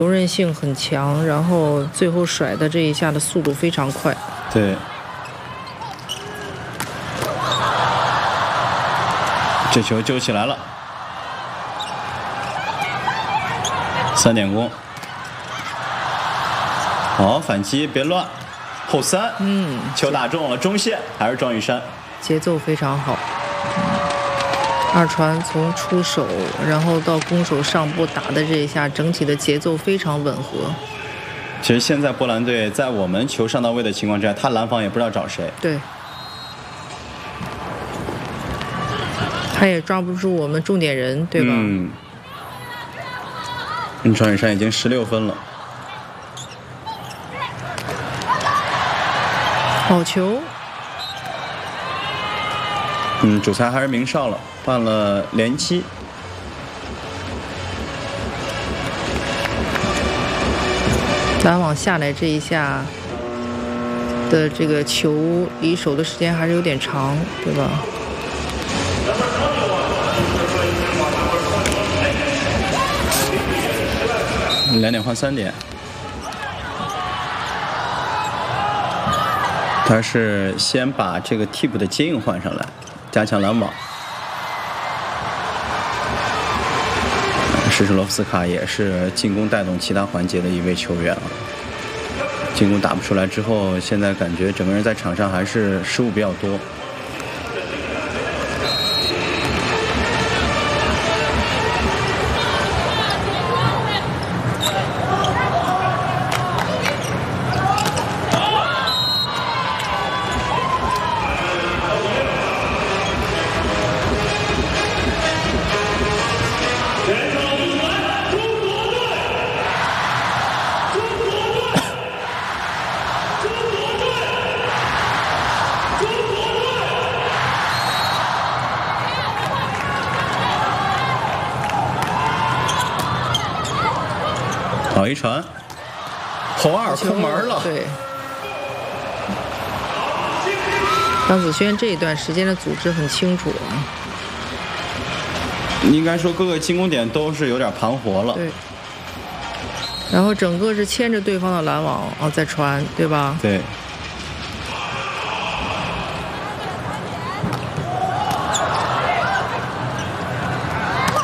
柔韧性很强，然后最后甩的这一下的速度非常快。 对，这球救起来了，3点攻。好，反击别乱，后3，球打中了中线，还是庄宇珊， 节奏非常好。二传从出手，然后到攻手上波打的这一下，整体的节奏非常吻合。 其实现在波兰队在我们球上到位的情况之下，他拦防也不知道找谁。 对，他也抓不住我们重点人，对吧？ 庄宇珊已经16分了。 好球。 主裁还是明哨了，判了连击。 拦网下来这一下的这个球离手的时间还是有点长，对吧 ？2点换3点。他是先把这个替补的接应换上来，加强拦网。什什洛夫斯卡也是进攻带动其他环节的一位球员啊。进攻打不出来之后，现在感觉整个人在场上还是失误比较多。好一传，后2空门了。 对，张子萱这一段时间的组织很清楚啊。 应该说各个进攻点都是有点盘活了。 对。然后整个是牵着对方的拦网在传，对吧？ 对。